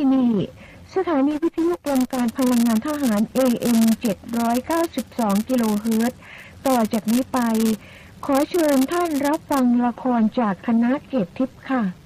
นี่สถานีวิทยุกรมการพลังงานทหาร AM 792 กิโลเฮิรตซ์ต่อจากนี้ไปขอเชิญท่านรับฟังละครจากคณะเกตทิพย์ค่ะ